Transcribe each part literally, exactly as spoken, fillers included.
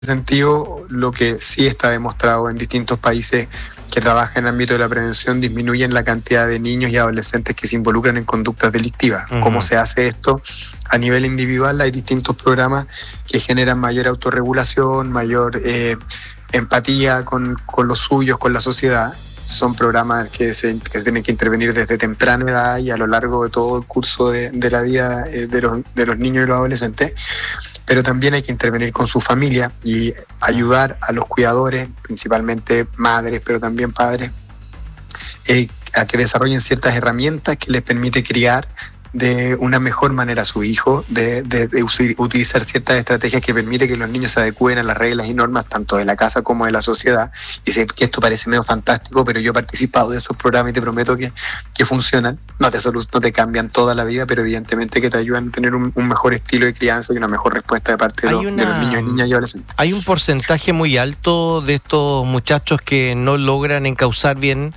sentido, lo que sí está demostrado en distintos países que trabajan en el ámbito de la prevención, disminuyen la cantidad de niños y adolescentes que se involucran en conductas delictivas. Uh-huh. ¿Cómo se hace esto? A nivel individual hay distintos programas que generan mayor autorregulación, mayor eh, empatía con, con los suyos, con la sociedad. Son programas que se, que se tienen que intervenir desde temprana edad y a lo largo de todo el curso de, de la vida eh, de, los, de los niños y los adolescentes. Pero también hay que intervenir con su familia y ayudar a los cuidadores, principalmente madres, pero también padres, eh, a que desarrollen ciertas herramientas que les permite criar de una mejor manera a su hijo, de, de, de utilizar ciertas estrategias que permiten que los niños se adecúen a las reglas y normas tanto de la casa como de la sociedad. Y sé que esto parece medio fantástico, pero yo he participado de esos programas y te prometo que, que funcionan. No te, no te cambian toda la vida, pero evidentemente que te ayudan a tener un, un mejor estilo de crianza y una mejor respuesta de parte de, lo, una, de los niños, niñas y adolescentes. Hay un porcentaje muy alto de estos muchachos que no logran encauzar bien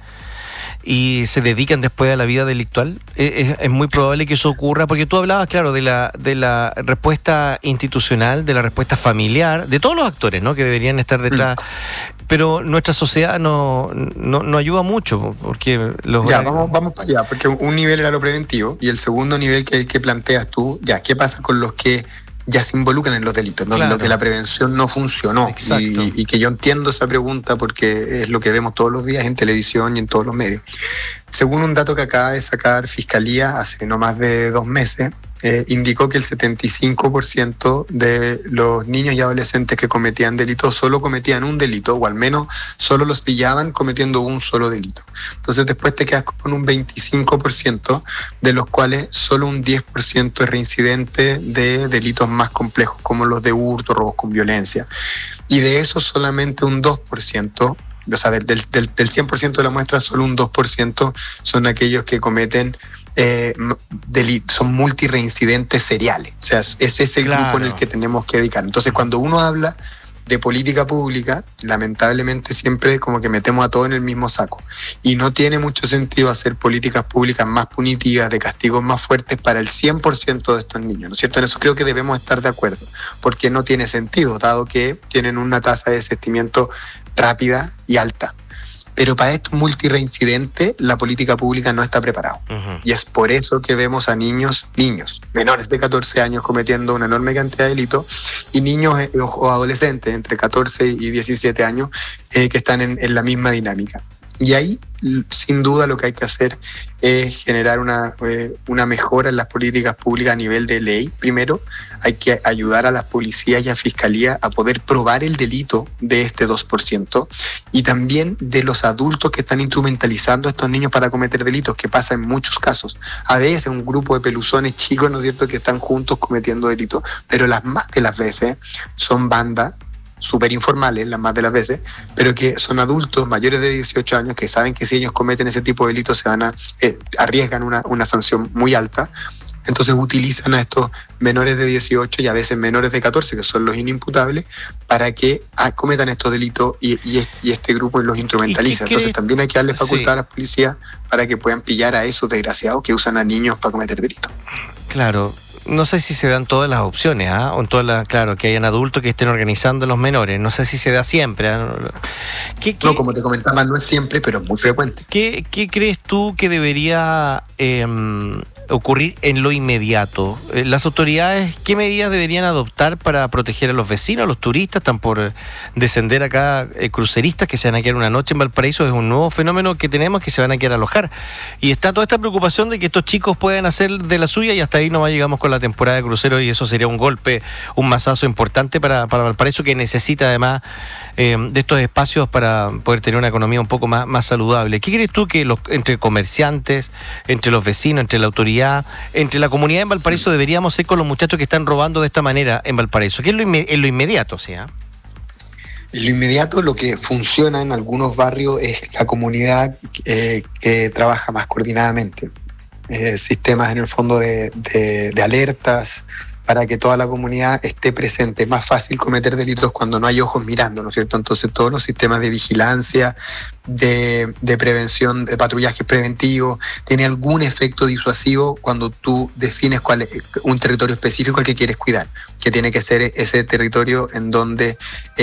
y se dedican después a la vida delictual. Es, es muy probable que eso ocurra, porque tú hablabas, claro, de la de la respuesta institucional, de la respuesta familiar, de todos los actores, ¿no?, que deberían estar detrás, mm. pero nuestra sociedad no, no, no ayuda mucho, porque los... Ya, vamos, vamos para allá, porque un nivel era lo preventivo, y el segundo nivel que, que planteas tú, ya, ¿qué pasa con los que ya se involucran en los delitos, ¿no? Claro. Lo que la prevención no funcionó. Y, y que yo entiendo esa pregunta porque es lo que vemos todos los días en televisión y en todos los medios. Según un dato que acaba de sacar Fiscalía hace no más de dos meses, eh, indicó que el setenta y cinco por ciento de los niños y adolescentes que cometían delitos solo cometían un delito, o al menos solo los pillaban cometiendo un solo delito. Entonces después te quedas con un veinticinco por ciento, de los cuales solo un diez por ciento es reincidente de delitos más complejos como los de hurto, robos con violencia. Y de eso solamente un dos por ciento, o sea, del, del, del cien por ciento de la muestra, solo un dos por ciento son aquellos que cometen eh, delitos, son multireincidentes seriales. O sea, es ese el claro. grupo en el que tenemos que dedicar. Entonces, cuando uno habla de política pública, lamentablemente siempre como que metemos a todo en el mismo saco. Y no tiene mucho sentido hacer políticas públicas más punitivas, de castigos más fuertes para el cien por ciento de estos niños, ¿no es cierto? En eso creo que debemos estar de acuerdo, porque no tiene sentido, dado que tienen una tasa de desistimiento rápida y alta. Pero para estos multireincidentes, la política pública no está preparada. Uh-huh. Y es por eso que vemos a niños, niños menores de catorce años cometiendo una enorme cantidad de delitos, y niños eh, o adolescentes entre catorce y diecisiete años eh, que están en, en la misma dinámica. Y ahí, sin duda, lo que hay que hacer es generar una, eh, una mejora en las políticas públicas a nivel de ley. Primero, hay que ayudar a las policías y a Fiscalía a poder probar el delito de este dos por ciento, y también de los adultos que están instrumentalizando a estos niños para cometer delitos, que pasa en muchos casos. A veces un grupo de peluzones chicos, ¿no es cierto?, que están juntos cometiendo delitos, pero las más de las veces son bandas súper informales, las más de las veces, pero que son adultos mayores de dieciocho años que saben que si ellos cometen ese tipo de delitos se van a eh, arriesgan una, una sanción muy alta. Entonces utilizan a estos menores de dieciocho y a veces menores de catorce, que son los inimputables, para que ah, cometan estos delitos y, y, y este grupo los instrumentaliza. Entonces también hay que darle facultad sí. a las policías para que puedan pillar a esos desgraciados que usan a niños para cometer delitos. Claro. No sé si se dan todas las opciones, ¿ah? ¿eh? O en todas las, claro, que hayan adultos que estén organizando a los menores. No sé si se da siempre. ¿eh? ¿Qué, qué, no, como te comentaba, no es siempre, pero es muy frecuente. ¿Qué, qué crees tú que debería eh, ocurrir en lo inmediato? Las autoridades, ¿qué medidas deberían adoptar para proteger a los vecinos, a los turistas? Están por descender acá eh, cruceristas que se van a quedar una noche en Valparaíso. Es un nuevo fenómeno que tenemos, que se van a quedar a alojar. Y está toda esta preocupación de que estos chicos puedan hacer de la suya, y hasta ahí nomás llegamos con la temporada de cruceros, y eso sería un golpe, un mazazo importante para, para Valparaíso, que necesita además eh, de estos espacios para poder tener una economía un poco más, más saludable. ¿Qué crees tú que los, entre comerciantes, entre los vecinos, entre la autoridad, entre la comunidad en Valparaíso deberíamos hacer con los muchachos que están robando de esta manera en Valparaíso? ¿Qué es lo, inme- en lo inmediato, o sea? En lo inmediato, lo que funciona en algunos barrios es la comunidad eh, que trabaja más coordinadamente. Eh, sistemas en el fondo de, de, de alertas, para que toda la comunidad esté presente. Es más fácil cometer delitos cuando no hay ojos mirando, ¿no es cierto? Entonces todos los sistemas de vigilancia, de, de prevención, de patrullaje preventivo, tiene algún efecto disuasivo cuando tú defines cuál es un territorio específico al que quieres cuidar, que tiene que ser ese territorio en donde